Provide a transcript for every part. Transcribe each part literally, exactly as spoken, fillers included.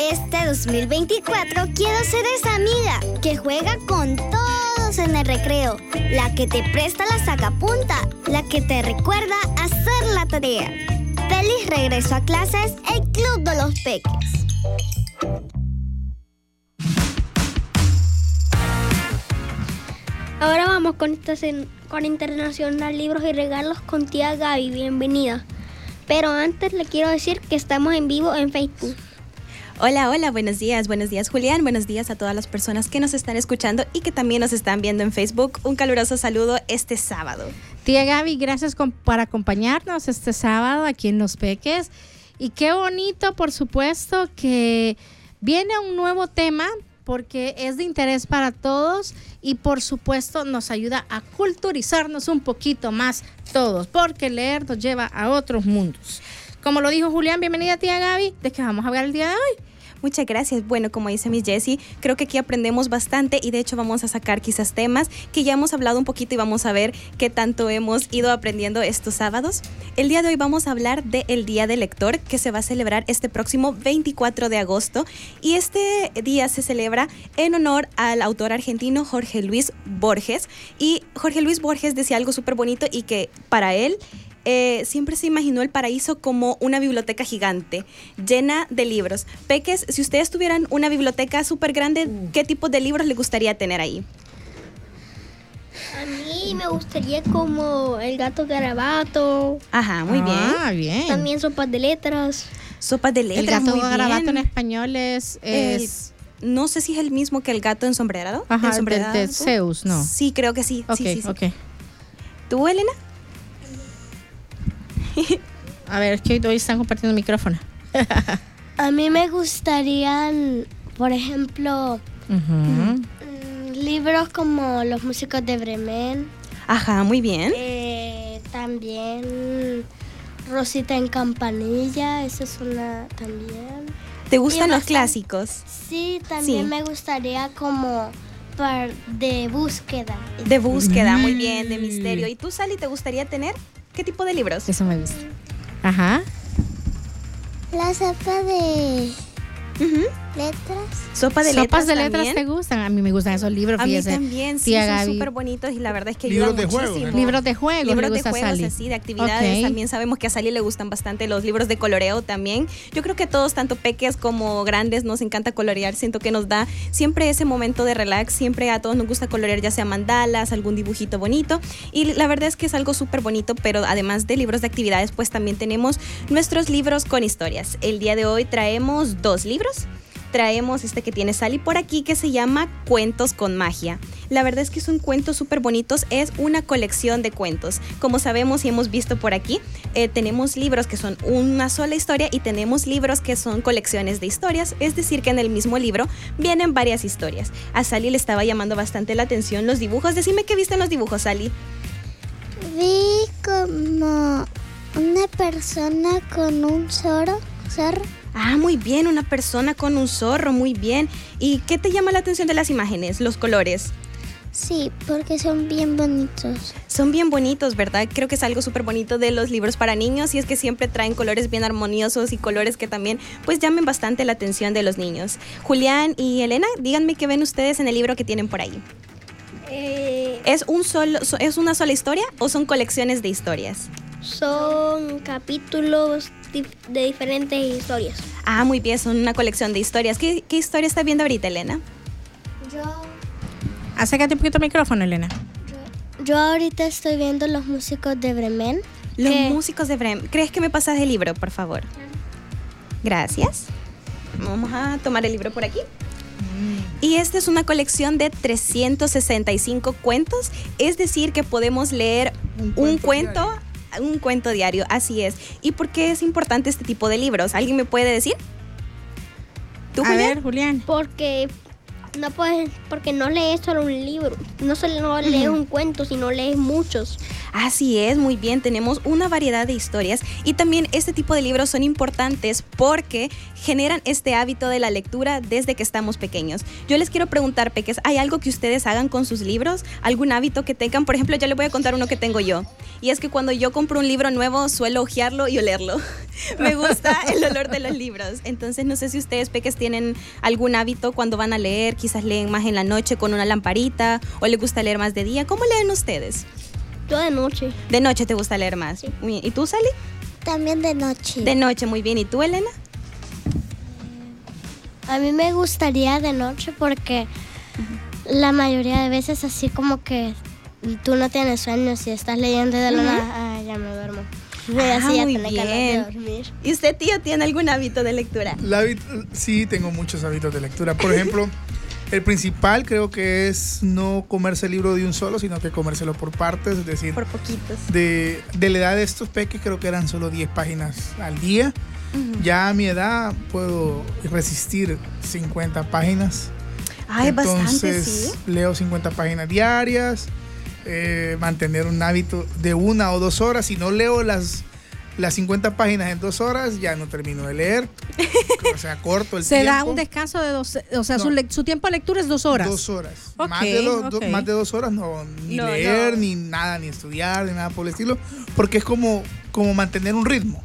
Este dos mil veinticuatro quiero ser esa amiga que juega con todos en el recreo, la que te presta la sacapunta, la que te recuerda hacer la tarea. Feliz regreso a clases, el Club de los Peques. Ahora vamos con, esta, con Internacional Libros y Regalos con tía Gaby. Bienvenida. Pero antes le quiero decir que estamos en vivo en Facebook. Hola, hola, buenos días, buenos días Julián, buenos días a todas las personas que nos están escuchando y que también nos están viendo en Facebook. Un caluroso saludo este sábado. Tía Gaby, gracias con, por acompañarnos este sábado aquí en Los Peques. Y qué bonito, por supuesto, que viene un nuevo tema porque es de interés para todos y por supuesto nos ayuda a culturizarnos un poquito más todos, porque leer nos lleva a otros mundos. Como lo dijo Julián, bienvenida tía Gaby, ¿de qué vamos a hablar el día de hoy? Muchas gracias. Bueno, como dice mi Jessie, creo que aquí aprendemos bastante y de hecho vamos a sacar quizás temas que ya hemos hablado un poquito y vamos a ver qué tanto hemos ido aprendiendo estos sábados. El día de hoy vamos a hablar del Día del Lector, que se va a celebrar este próximo veinticuatro de agosto, y este día se celebra en honor al autor argentino Jorge Luis Borges. Y Jorge Luis Borges decía algo súper bonito y que para él Eh, siempre se imaginó el paraíso como una biblioteca gigante, llena de libros. Peques, si ustedes tuvieran una biblioteca súper grande, ¿qué tipo de libros les gustaría tener ahí? A mí me gustaría como El Gato Garabato. Ajá, muy bien. Ah, bien. También Sopas de Letras. Sopas de letras, El Gato muy Garabato bien. en español es... es... Eh, no sé si es el mismo que El Gato ensombrerado. Ajá, ¿Ensombrerado? de, de Zeus, ¿no? Sí, creo que sí. Ok, sí, sí, sí. ok. ¿Tú, Elena? A ver, es que hoy están compartiendo micrófono. A mí me gustarían, por ejemplo, Uh-huh. mm, libros como Los Músicos de Bremen. Ajá, muy bien. Eh, también Rosita en Campanilla, esa es una también. ¿Te gustan y los bastante- clásicos? Sí, también Sí. me gustaría como par- de búsqueda. De búsqueda, Mm. muy bien, de misterio. ¿Y tú, Sally, te gustaría tener qué tipo de libros? Eso me gusta. Ajá. La sopa de Ujú. letras. Sopa de ¿Sopas letras de letras también. te gustan? A mí me gustan esos libros, A mí fíjese. también, sí, tía son Gaby. súper bonitos y la verdad es que Libros ayudan de juego, muchísimo. ¿eh? Libros de juegos, Libros le de gusta a juegos, Sally. así, de actividades. Ok. También sabemos que a Sally le gustan bastante los libros de coloreo también. Yo creo que a todos, tanto peques como grandes, nos encanta colorear. Siento que nos da siempre ese momento de relax. Siempre a todos nos gusta colorear, ya sea mandalas, algún dibujito bonito. Y la verdad es que es algo súper bonito, pero además de libros de actividades, pues también tenemos nuestros libros con historias. El día de hoy traemos dos libros. Traemos este que tiene Sally por aquí, que se llama Cuentos con Magia. La verdad es que son cuentos súper bonitos, es una colección de cuentos. Como sabemos y hemos visto por aquí, eh, tenemos libros que son una sola historia y tenemos libros que son colecciones de historias, es decir que en el mismo libro vienen varias historias. A Sally le estaba llamando bastante la atención los dibujos. Decime qué viste en los dibujos, Sally. Vi como una persona con un zorro. zorro. Ah, muy bien, una persona con un zorro, muy bien. ¿Y qué te llama la atención de las imágenes, los colores? Sí, porque son bien bonitos. Son bien bonitos, ¿verdad? Creo que es algo súper bonito de los libros para niños y es que siempre traen colores bien armoniosos y colores que también pues llamen bastante la atención de los niños. Julián y Elena, díganme qué ven ustedes en el libro que tienen por ahí. Eh, ¿Es, un solo, ¿Es una sola historia o son colecciones de historias? son capítulos dif- de diferentes historias. Ah, muy bien, son una colección de historias. ¿Qué, qué historia está viendo ahorita, Elena? Yo, Acércate un poquito al micrófono, Elena. yo ahorita estoy viendo Los Músicos de Bremen. Los ¿Qué? músicos de Bremen. ¿Crees que me pasas el libro, por favor? Gracias. Vamos a tomar el libro por aquí. Y esta es una colección de trescientos sesenta y cinco cuentos, es decir que podemos leer un, un cuento, cuento un cuento diario, así es. ¿Y por qué es importante este tipo de libros? ¿Alguien me puede decir? ¿Tú, A Julián? ver, Julián. Porque no puedes, porque no lees solo un libro, no solo lees un cuento, sino lees muchos. Así es, muy bien, tenemos una variedad de historias y también este tipo de libros son importantes porque generan este hábito de la lectura desde que estamos pequeños. Yo les quiero preguntar, peques, ¿hay algo que ustedes hagan con sus libros? ¿Algún hábito que tengan? Por ejemplo, yo les voy a contar uno que tengo yo y es que cuando yo compro un libro nuevo suelo hojearlo y olerlo. Me gusta el olor de los libros. Entonces, no sé si ustedes, peques, tienen algún hábito cuando van a leer. Quizás leen más en la noche con una lamparita o les gusta leer más de día. ¿Cómo leen ustedes? Yo de noche. De noche te gusta leer más. Sí. Muy bien. ¿Y tú, Sally? También de noche. De noche, muy bien. ¿Y tú, Elena? A mí me gustaría de noche porque uh-huh. la mayoría de veces así como que tú no tienes sueño si estás leyendo de la nada, uh-huh. ah, ya me duermo. Ah, así ya muy tenés ganas de dormir. ¿Y usted, tío, tiene algún hábito de lectura? La, sí, tengo muchos hábitos de lectura. Por ejemplo, el principal creo que es no comerse el libro de un solo, sino que comérselo por partes, es decir, por poquitos. De, de la edad de estos peques creo que eran solo diez páginas al día. Uh-huh. Ya a mi edad puedo resistir cincuenta páginas. Ay, Entonces, bastante, sí. Leo cincuenta páginas diarias, eh, mantener un hábito de una o dos horas. Si no leo las, las cincuenta páginas en dos horas, ya no termino de leer. O sea, corto el Se tiempo. Se da un descanso de dos, o sea, no. su, le, su tiempo de lectura es dos horas. Dos horas. Okay, más, de do, okay. do, más de dos horas no, ni no, leer, no. ni nada, ni estudiar, ni nada por el estilo, porque es como, como mantener un ritmo.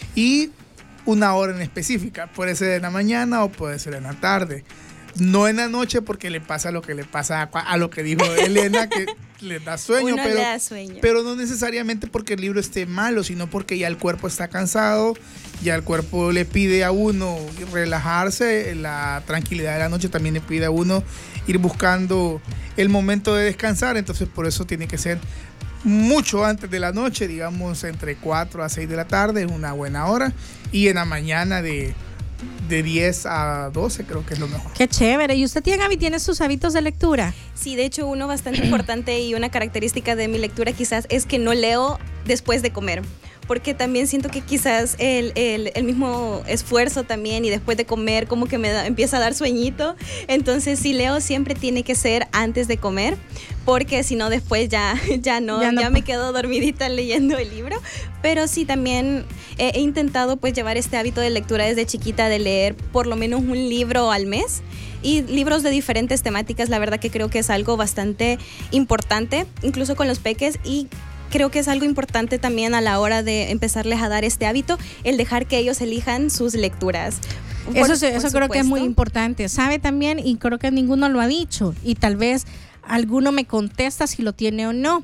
Y una hora en específica, puede ser en la mañana o puede ser en la tarde. No en la noche porque le pasa lo que le pasa a, a lo que dijo Elena, que le da sueño, Uno pero, le da sueño. pero no necesariamente porque el libro esté malo, sino porque ya el cuerpo está cansado, ya el cuerpo le pide a uno relajarse, la tranquilidad de la noche también le pide a uno ir buscando el momento de descansar, entonces por eso tiene que ser mucho antes de la noche, digamos entre cuatro a seis de la tarde, es una buena hora, y en la mañana de, de diez a doce creo que es lo mejor. Qué chévere. ¿Y usted, tía Gaby, tiene sus hábitos de lectura? Sí, de hecho uno bastante importante y una característica de mi lectura quizás es que no leo después de comer. Porque también siento que quizás el, el, el mismo esfuerzo también y después de comer como que me da, empieza a dar sueñito. Entonces si leo siempre tiene que ser antes de comer, porque si no después ya, ya, no, ya, no. ya me quedo dormidita leyendo el libro. Pero sí también he, he intentado pues llevar este hábito de lectura desde chiquita, de leer por lo menos un libro al mes. Y libros de diferentes temáticas, la verdad que creo que es algo bastante importante, incluso con los peques, y creo que es algo importante también a la hora de empezarles a dar este hábito, el dejar que ellos elijan sus lecturas. Por, eso eso por creo que es muy importante. Sabe también, y creo que ninguno lo ha dicho, y tal vez alguno me contesta si lo tiene o no.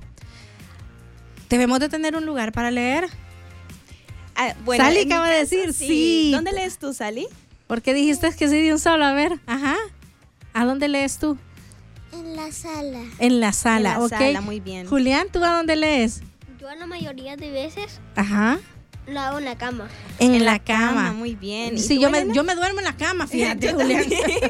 ¿Debemos de tener un lugar para leer? Ah, bueno, Sally acaba de decir sí. sí. ¿Dónde lees tú, Sally? ¿Por qué dijiste que sí de un solo? A ver, ajá. ¿A dónde lees tú? En la sala. En la sala, en la ok. sala, muy bien. Julián, ¿tú a dónde lees? Yo la mayoría de veces Ajá. lo hago en la cama. En, en la, la cama. cama. Muy bien. ¿Y sí, tú, yo me, Elena? yo me duermo en la cama, fíjate, Julián.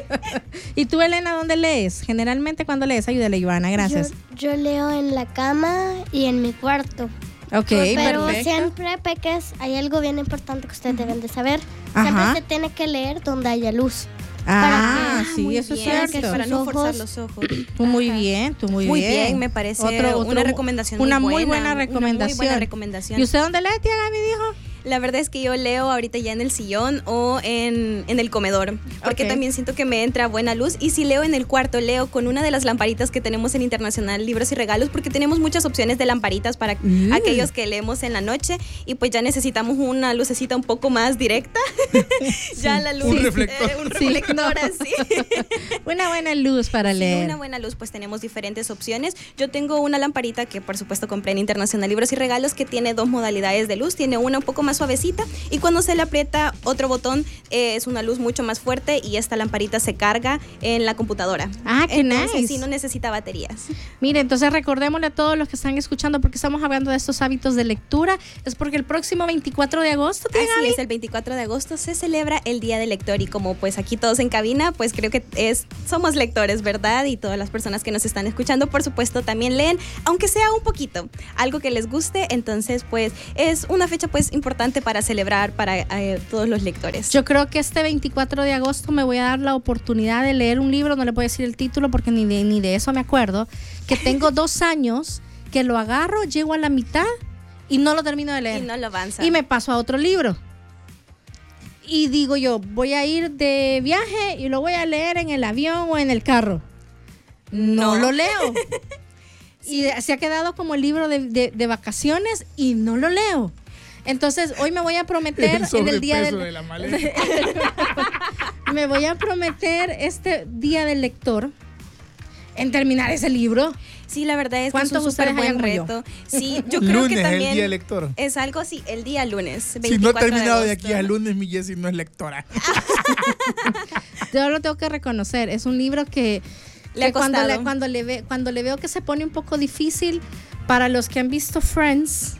¿Y tú, Elena, dónde lees? Generalmente, ¿cuándo lees? Ayúdale, Ivana, gracias. Yo, yo leo en la cama y en mi cuarto. Ok, pero perfecto. siempre, peques, hay algo bien importante que ustedes deben de saber. Ajá. Siempre se tiene que leer donde haya luz. Ah, que, sí, muy eso bien, es cierto. Para no Ojos. forzar los ojos. Tú muy bien, tú muy, Muy bien. bien, me parece Otro- otro- una recomendación Una muy muy buena. buena recomendación. Una muy buena recomendación. ¿Y usted dónde lee, tía Gaby, dijo? La verdad es que yo leo ahorita ya en el sillón o en, en el comedor, porque Ok. también siento que me entra buena luz. Y si leo en el cuarto, leo con una de las lamparitas que tenemos en Internacional Libros y Regalos, porque tenemos muchas opciones de lamparitas para Mm. aquellos que leemos en la noche y pues ya necesitamos una lucecita un poco más directa. Ya la luz. Un reflector. eh, un Sí, reflector no. así. Una buena luz para Sí, leer. una buena luz, pues tenemos diferentes opciones. Yo tengo una lamparita que por supuesto compré en Internacional Libros y Regalos, que tiene dos modalidades de luz. Tiene una un poco más suavecita y cuando se le aprieta otro botón eh, es una luz mucho más fuerte y esta lamparita se carga en la computadora. Ah, qué Entonces, nice. sí, no necesita baterías. Mire, entonces recordémosle a todos los que están escuchando, porque estamos hablando de estos hábitos de lectura, es porque el próximo veinticuatro de agosto, tía Así Gaby, es, el veinticuatro de agosto se celebra el Día del Lector y como pues aquí todos en cabina, pues creo que es somos lectores, ¿verdad? Y todas las personas que nos están escuchando, por supuesto, también leen, aunque sea un poquito, algo que les guste. Entonces, pues es una fecha pues importante para celebrar para eh, todos los lectores. Yo creo que este veinticuatro de agosto me voy a dar la oportunidad de leer un libro, no le puedo decir el título porque ni de, ni de eso me acuerdo, que tengo dos años, que lo agarro, llego a la mitad y no lo termino de leer. Y no lo avanza. Y me paso a otro libro. Y digo yo, voy a ir de viaje y lo voy a leer en el avión o en el carro. No, No. lo leo. Y se ha quedado como el libro de, de, de vacaciones y no lo leo. Entonces, hoy me voy a prometer el en el día del... de la maleta. me voy a prometer este día del lector en terminar ese libro. Sí, la verdad es que es ¿Cuántos un súper ustedes buen hayan como reto. Sí, yo creo Lunes, que también el día del lector. es algo así, el día lunes, Si no he veinticuatro terminado de, agosto. aquí a lunes, mi Jessie no es lectora. Yo lo tengo que reconocer. Es un libro que, Le ha que cuando, costado. le, cuando, le ve, cuando le veo que se pone un poco difícil, para los que han visto Friends,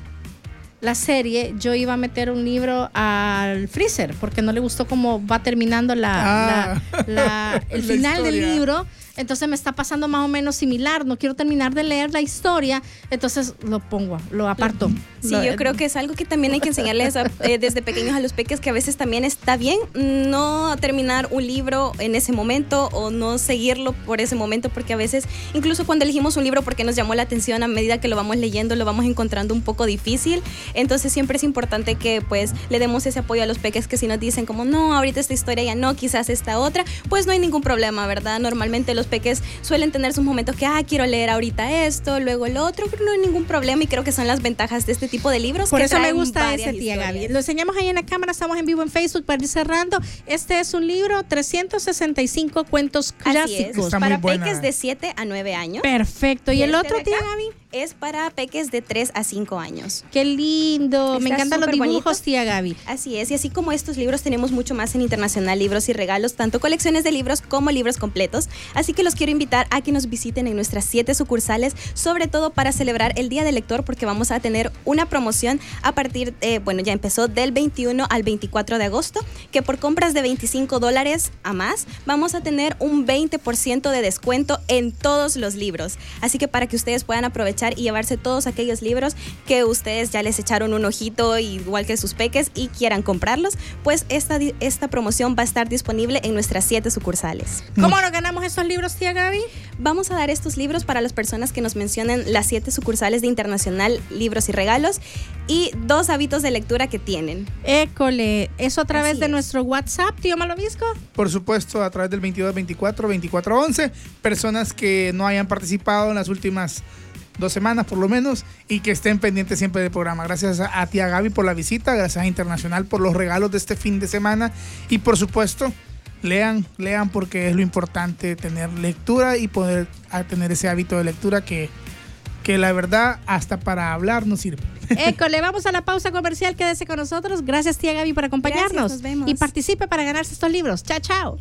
la serie, yo iba a meter un libro al freezer porque no le gustó cómo va terminando la, Ah. la- la- el La final del historia. libro. Entonces me está pasando más o menos similar. No quiero terminar de leer la historia, entonces lo pongo, lo aparto. Sí, Lo- yo creo que es algo que también hay que enseñarles a- eh, desde pequeños a los peques, que a veces también está bien no terminar un libro en ese momento o no seguirlo por ese momento, porque a veces, incluso cuando elegimos un libro porque nos llamó la atención, a medida que lo vamos leyendo, lo vamos encontrando un poco difícil. Entonces siempre es importante que pues le demos ese apoyo a los peques, que si nos dicen como no, ahorita esta historia ya no, quizás esta otra, pues no hay ningún problema, ¿verdad? Normalmente los peques suelen tener sus momentos que, ah, quiero leer ahorita esto, luego el otro, pero no hay ningún problema, y creo que son las ventajas de este tipo de libros. Por que eso me traen gusta varias ese, tía historias. Gaby. Lo enseñamos ahí en la cámara, estamos en vivo en Facebook para ir cerrando. Este es un libro, trescientos sesenta y cinco cuentos Así es, clásicos. Está muy para buena. peques de siete a nueve años. Perfecto. ¿Y, ¿Y el este otro, de tía acá? Gaby? Es para peques de tres a cinco años. Qué lindo. Me Está encantan los súper dibujos, bonito. tía Gaby. Así es, y así como estos libros tenemos mucho más en Internacional Libros y Regalos, tanto colecciones de libros como libros completos. Así que los quiero invitar a que nos visiten en nuestras siete sucursales, sobre todo para celebrar el Día del Lector, porque vamos a tener una promoción a partir, eh, bueno, ya empezó del veintiuno al veinticuatro de agosto, que por compras de veinticinco dólares a más, vamos a tener un veinte por ciento de descuento en todos los libros. Así que para que ustedes puedan aprovechar y llevarse todos aquellos libros que ustedes ya les echaron un ojito, igual que sus peques, y quieran comprarlos, pues esta, di- esta promoción va a estar disponible en nuestras siete sucursales. ¿Cómo nos ganamos estos libros, tía Gaby? Vamos a dar estos libros para las personas que nos mencionen las siete sucursales de Internacional Libros y Regalos y dos hábitos de lectura que tienen. École, ¿es otra Así vez de es. nuestro WhatsApp, tío Malobisco? Por supuesto, a través del veintidós veinticuatro veinticuatro once, personas que no hayan participado en las últimas dos semanas por lo menos y que estén pendientes siempre del programa. Gracias a, a tía Gaby por la visita, gracias a Internacional por los regalos de este fin de semana y por supuesto, lean, lean porque es lo importante, tener lectura y poder a tener ese hábito de lectura que, que la verdad hasta para hablar nos sirve. École, vamos a la pausa comercial, quédese con nosotros. Gracias, tía Gaby, por acompañarnos. Gracias, nos vemos. Y participe para ganarse estos libros. Chao, chao.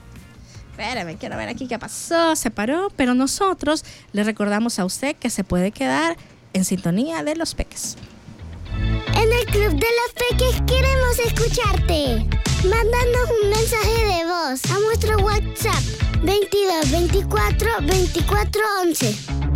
Espérame, quiero ver aquí qué pasó. Se paró, pero nosotros le recordamos a usted que se puede quedar en sintonía de los peques. En el Club de los Peques queremos escucharte. Mándanos un mensaje de voz a nuestro WhatsApp veintidós veinticuatro veinticuatro once.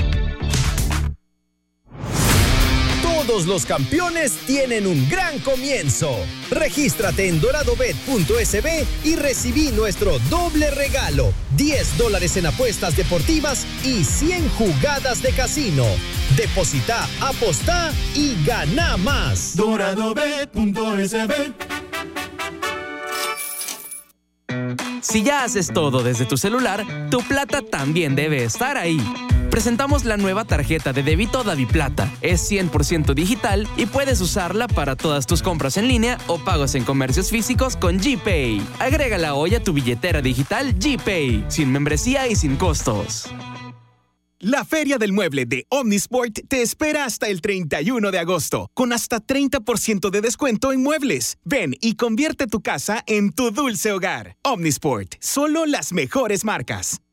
Todos los campeones tienen un gran comienzo. Regístrate en doradobet punto es be y recibí nuestro doble regalo. diez dólares en apuestas deportivas y cien jugadas de casino. Deposita, apostá y gana más. doradobet punto es be. Si ya haces todo desde tu celular, tu plata también debe estar ahí. Presentamos la nueva tarjeta de débito DaviPlata. Es cien por ciento digital y puedes usarla para todas tus compras en línea o pagos en comercios físicos con GPay. Agrégala hoy a tu billetera digital GPay, sin membresía y sin costos. La Feria del Mueble de Omnisport te espera hasta el treinta y uno de agosto, con hasta treinta por ciento de descuento en muebles. Ven y convierte tu casa en tu dulce hogar. Omnisport, solo las mejores marcas.